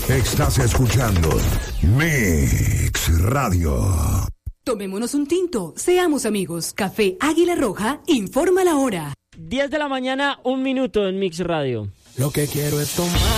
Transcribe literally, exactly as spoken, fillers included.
Estás escuchando Mix Radio. Tomémonos un tinto, seamos amigos. Café Águila Roja informa la hora. diez de la mañana, un minuto en Mix Radio. Lo que quiero es tomar.